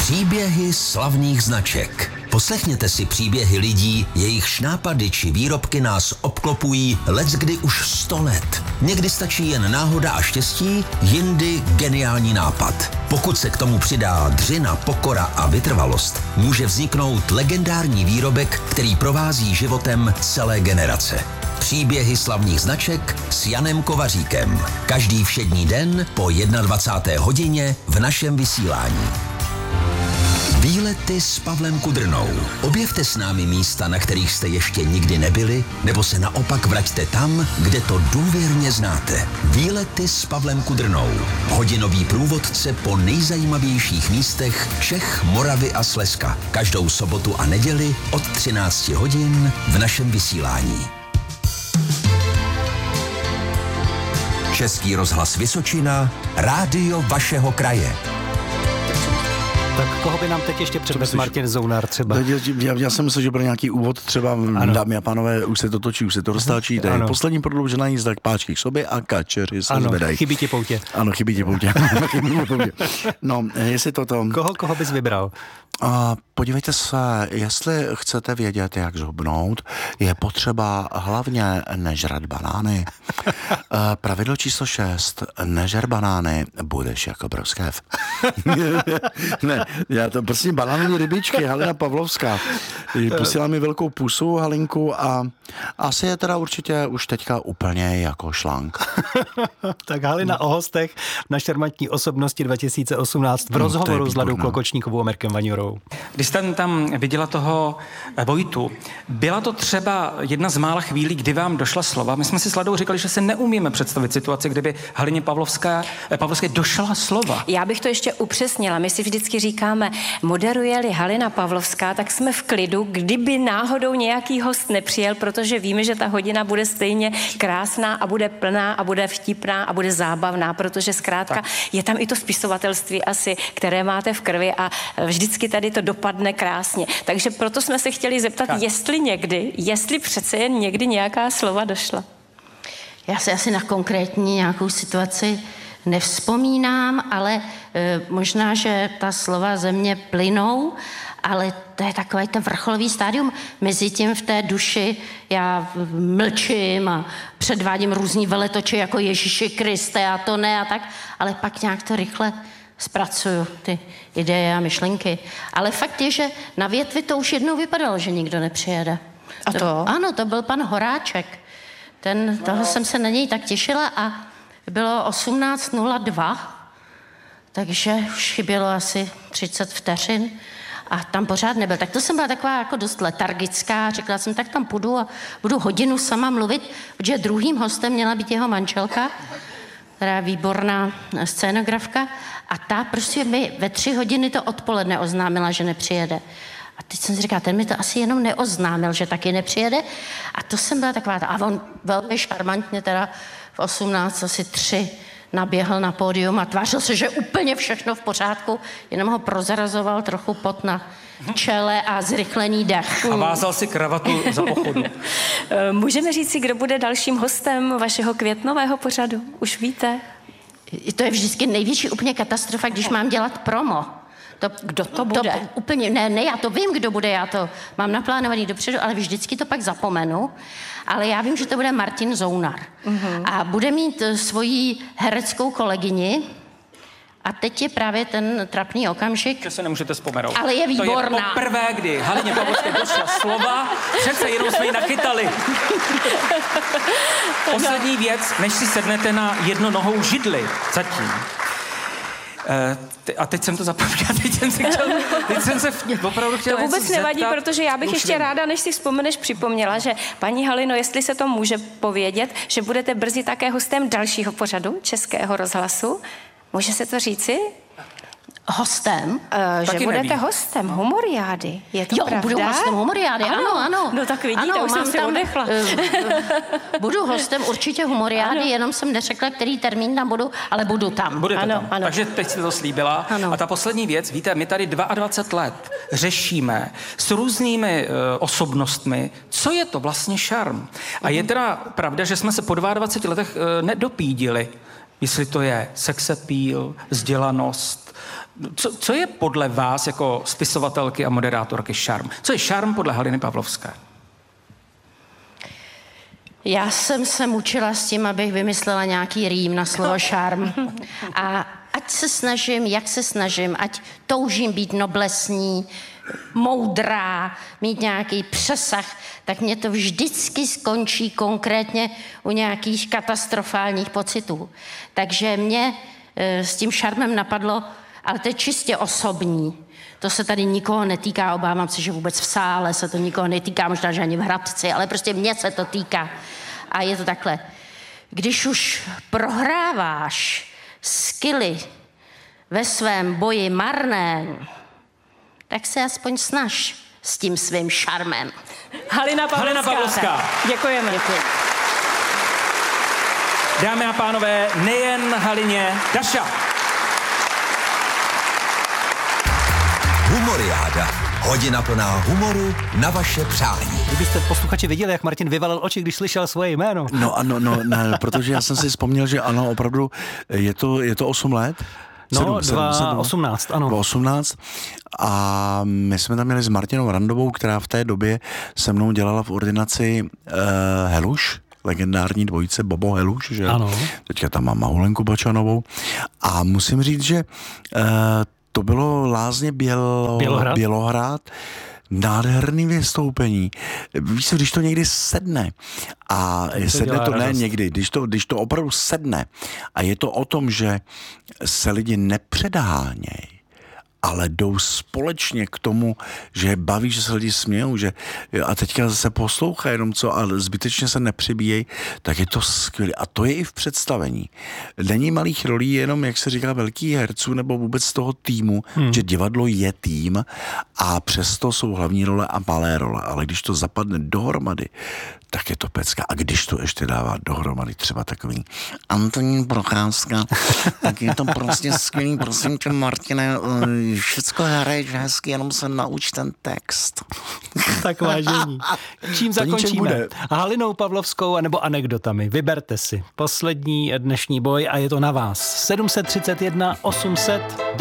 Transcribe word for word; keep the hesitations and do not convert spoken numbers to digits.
Příběhy slavných značek. Poslechněte si příběhy lidí, jejichž nápady či výrobky nás obklopují leckdy už sto let. Někdy stačí jen náhoda a štěstí, jindy geniální nápad. Pokud se k tomu přidá dřina, pokora a vytrvalost, může vzniknout legendární výrobek, který provází životem celé generace. Příběhy slavných značek s Janem Kovaříkem. Každý všední den po dvacáté jedné hodině v našem vysílání. Výlety s Pavlem Kudrnou. Objevte s námi místa, na kterých jste ještě nikdy nebyli, nebo se naopak vraťte tam, kde to důvěrně znáte. Výlety s Pavlem Kudrnou. Hodinový průvodce po nejzajímavějších místech Čech, Moravy a Slezska. Každou sobotu a neděli od třinácti hodin v našem vysílání. Český rozhlas Vysočina, rádio vašeho kraje. Tak koho by nám teď ještě předvedl Martin Zounár třeba? Já, já jsem myslel, že bude nějaký úvod třeba, ano. Dámy a pánové, už se to točí, už se to roztáčí, to je poslední prodloužená jízda k páčky k sobě a kačeři se ano, zvedají. Chybí ti poutě. Ano, chybí ti poutě. No, jestli to to... Koho, koho bys vybral? A podívejte se, jestli chcete vědět, jak zhubnout, je potřeba hlavně nežrat banány. Pravidlo číslo šest, nežer banány, budeš jako broskev. Ne, já to prostě banánové rybičky, Halina Pavlovská. Posílá mi velkou pusu, Halinku, a asi je teda určitě už teďka úplně jako šlank. Tak Halina o hostech na Šarmantní osobnosti dva tisíce osmnáct v rozhovoru s Ladou Klokočníkovou a Mirkem Vaňurou. Když jste tam viděla toho Vojtu, byla to třeba jedna z mála chvílí, kdy vám došla slova? My jsme si s Ladou říkali, že se neumíme představit situaci, kdyby Halině Pavlovská, Pavlovské došla slova. Já bych to ještě upřesnila. My si vždycky říkáme, moderuje-li Halina Pavlovská, tak jsme v klidu, kdyby náhodou nějaký host nepřijel, protože víme, že ta hodina bude stejně krásná a bude plná a bude vtipná a bude zábavná, protože zkrátka tak. Je tam i to spisovatelství asi, které máte v krvi a vždycky tady to dopadne krásně. Takže proto jsme se chtěli zeptat, tak. jestli někdy, jestli přece jen někdy nějaká slova došla. Já si asi na konkrétní nějakou situaci nevzpomínám, ale e, možná, že ta slova ze mě plynou, ale to je takové to vrcholový stádium. Mezi tím v té duši já mlčím a předvádím různý veletoče jako Ježíši Kriste a to ne a tak, ale pak nějak to rychle zpracuju, ty ideje a myšlenky. Ale fakt je, že na větvi to už jednou vypadalo, že nikdo nepřijede. A to? to ano, to byl pan Horáček. Ten, toho jsem se na něj tak těšila a bylo osmnáct nula dva, takže už chybělo asi třicet vteřin a tam pořád nebyl. Tak to jsem byla taková jako dost letargická. Řekla jsem, tak tam půjdu a budu hodinu sama mluvit, protože druhým hostem měla být jeho manželka, která je výborná scénografka, a ta prostě mi ve tři hodiny to odpoledne oznámila, že nepřijede. A teď jsem si říkala, ten mi to asi jenom neoznámil, že taky nepřijede. A to jsem byla taková, a on velmi šarmantně teda v osmnáct asi tři naběhl na pódium a tvářil se, že úplně všechno v pořádku, jenom ho prozrazoval trochu pot na čele a zrychlený dech. A vázal si kravatu za pochodu. Můžeme říct si, kdo bude dalším hostem vašeho květnového pořadu? Už víte? To je vždycky největší úplně katastrofa, když mám dělat promo. To, kdo to bude? To úplně, ne, ne, já to vím, kdo bude, já to mám naplánovaný dopředu, ale vždycky to pak zapomenu. Ale já vím, že to bude Martin Zounár. Uh-huh. A bude mít svoji hereckou kolegyni. A teď je právě ten trapný okamžik. Že se nemůžete vzpomenout. Ale je výborná. To je poprvé, kdy Halině Pavlovské došla slova, přece jenom jsme ji nachytali. Poslední věc, než si sednete na jednonohou židli zatím. Uh, a teď jsem to zapomněla, teď jsem se chtěl, teď jsem se opravdu chtěla To vůbec nevadí, zeptat, protože já bych už ještě vím. ráda, než si vzpomeneš, připomněla, že paní Halino, jestli se to může povědět, že budete brzy také hostem dalšího pořadu Českého rozhlasu. Může se to říci? Hostem? Uh, že budete nevím. hostem Humoriády. Je to jo, pravda? budu hostem Humoriády, ano, ano. ano. No tak vidíte, ano, už jsem si odechla. Budu hostem určitě Humoriády, ano. Jenom jsem neřekla, který termín tam budu, ale budu tam. Budete ano, tam. Ano. Takže teď jste to slíbila. Ano. A ta poslední věc, víte, my tady dvacet dva let řešíme s různými uh, osobnostmi, co je to vlastně šarm. A je teda pravda, že jsme se po dvaceti dvou letech uh, nedopídili. jestli to je sex appeal, vzdělanost. Co, co je podle vás jako spisovatelky a moderátorky šarm? Co je šarm podle Haliny Pavlovské? Já jsem se mučila s tím, abych vymyslela nějaký rým na slovo šarm. A ať se snažím, jak se snažím, ať toužím být noblesní, moudrá, mít nějaký přesah, tak mě to vždycky skončí konkrétně u nějakých katastrofálních pocitů. Takže mě e, s tím šarmem napadlo, ale to je čistě osobní. To se tady nikoho netýká, obávám se, že vůbec v sále se to nikoho netýká, možná, že ani v Hradci, ale prostě mě se to týká. A je to takhle. Když už prohráváš skily ve svém boji marném, tak se aspoň snaž s tím svým šarmem. Halina Pavlovská. Halina Pavlovská. Děkujeme. Děkuji. Dámy a pánové, nejen Halině, Daša. Humoriáda. Hodina plná humoru na vaše přání. Kdybyste posluchači viděli, jak Martin vyvalil oči, když slyšel svoje jméno. No ano, no, ne, protože já jsem si vzpomněl, že ano, opravdu je to, je to osm let. No, dva osmnáct, ano. dva osmnáct a my jsme tam měli s Martinou Randovou, která v té době se mnou dělala v ordinaci uh, Heluš, legendární dvojice Bobo Heluš, že? Ano. Teďka tam mám Mahulenku Bačanovou a musím říct, že uh, to bylo Lázně Bělo, Bělohrad. Bělohrad, nádherný vystoupení. Víš, když to někdy sedne a to sedne to ne někdy, když to, když to opravdu sedne a je to o tom, že se lidi nepředhánějí, ale jdou společně k tomu, že baví, že se lidi smějou, že a teďka se poslouchá jenom co a zbytečně se nepřibíjejí, tak je to skvělé. A to je i v představení. Není malých rolí jenom, jak se říká, velkých herců nebo vůbec toho týmu, hmm. že divadlo je tým a přesto jsou hlavní role a malé role. Ale když to zapadne dohromady, tak je to pecka. A když to ještě dává dohromady třeba takový Antonín Procházka, tak je to prostě skvělý. Prosím tě, Martine, všecko hraješ hezky, jenom se nauč ten text. Tak vážení. Čím zakončíme? Halinou Pavlovskou anebo anekdotami? Vyberte si. Poslední dnešní boj a je to na vás. sedm set třicet jedna osm set